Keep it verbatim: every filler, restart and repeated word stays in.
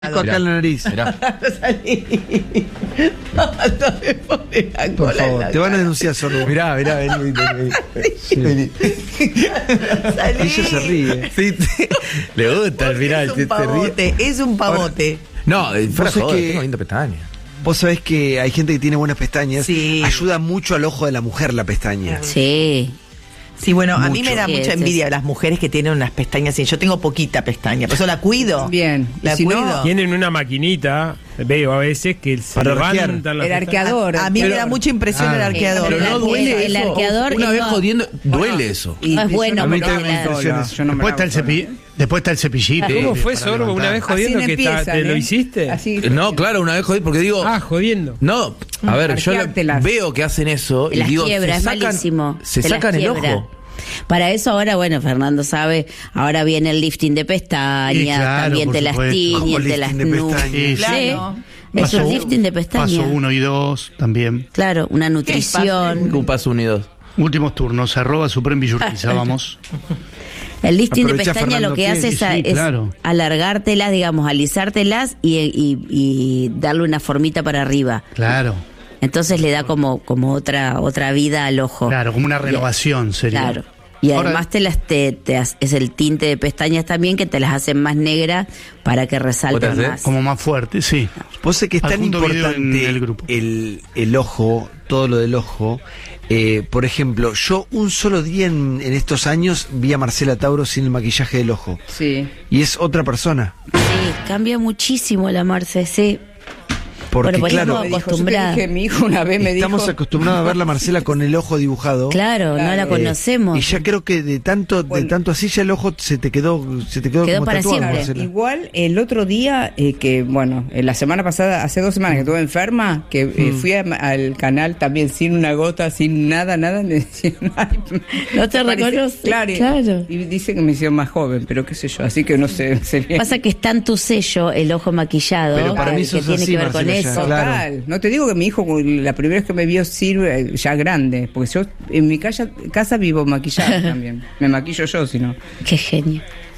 Acá en la nariz. Mirá. Salí. No, no me pones la Por cola en favor, la te van a cara. denunciar, Sorbo. Mirá, mirá, vení, vení, vení. Vení. Salí. Ella se ríe. Sí, sí. Le gusta al Porque final. es se- un se ríe. pavote, es un pavote. No, eh, fuera Vos sabés joder, que- tengo linda pestaña. Vos sabés que hay gente que tiene buenas pestañas. Sí. Ayuda mucho al ojo de la mujer la pestaña. Sí. Sí, bueno, a mí Mucho. me da Sí, mucha es envidia eso. las mujeres que tienen unas pestañas así. Yo tengo poquita pestaña, por eso la cuido. Bien. La Y si no, cuido. Tienen una maquinita, veo a veces, que se Para levantan las el pestañas. arqueador. A, a mí me Pero- da mucha impresión Ah. el arqueador. Pero Pero no el duele arque- el eso. arqueador Una es vez no- jodiendo, duele eso. Y- No es y yo bueno A mí me también lavo me sola, impresiona eso. yo no me Después está, el lavo sola. cepi- después está el cepillito. Sí. ¿Cómo fue, para Sorbo, levantar. una vez Así jodiendo no que ta- empiezan, te lo ¿eh? hiciste? Así. No, claro, una vez jodido porque digo. Ah, jodiendo. No, a ver, yo la- Arqueártelas. veo que hacen eso y Las digo, quiebra, se es sacan, malísimo. se Te las sacan el quiebra. ojo. Para eso ahora, bueno, Fernando sabe, ahora viene el lifting de pestañas, Sí, claro, también por te las supuesto. tiñen, ¿Cómo te las lifting de nu- pestañas? Sí, Claro. Eso Paso es u- lifting de pestañas. Paso uno y dos también. Claro, una nutrición. Un paso unidos. Últimos turnos, arroba Suprem Villurquiza, vamos. El lifting de Aprovecha pestañas lo Fernando que hace Pies, es, a- sí, es claro. alargártelas, digamos, alisártelas y, y- y darle una formita para arriba. Claro, Entonces le da como, como otra, otra vida al ojo. claro, como una Y- renovación sería. Claro. Y Ahora- además te las te, te ha- es el tinte de pestañas también que te las hacen más negras para que resalten ¿Otra vez? más. Como más fuerte, sí. Vos sé que es tan Adjunto video importante en el grupo. el, el ojo, todo lo del ojo. Eh, por ejemplo, yo un solo día en, en estos años vi a Marcela Tauro sin el maquillaje del ojo. Sí. Y es otra persona. Sí, cambia muchísimo la Marce, sí. Porque Bueno, pues claro, estamos Me dijo, yo te acostumbrada. dije, mi hijo una vez me estamos dijo. acostumbrados a ver la Marcela con el ojo dibujado. Claro, no la Claro. conocemos. Y ya creo que de tanto, de Bueno. tanto así ya el ojo se te quedó, se te quedó, Quedó como para tatuado, siempre. Marcela. Igual el otro día, eh, que bueno, eh, la semana pasada, hace dos semanas que estuve enferma, que eh, fui a- al canal también sin una gota, sin nada, nada, me decían, "Ay, No te parece-". reconoce, Claro, y- claro. y dice que me hicieron más joven, pero qué sé yo, así que no sé, sería Pasa que está en tu sello el ojo maquillado, Pero para mí que sos tiene así, que ver con Marcela, ya. eso. Claro. total. No te digo que mi hijo, la primera vez que me vio sirve ya grande, porque yo en mi casa, casa vivo maquillada también. Me maquillo yo, si no. Qué genio.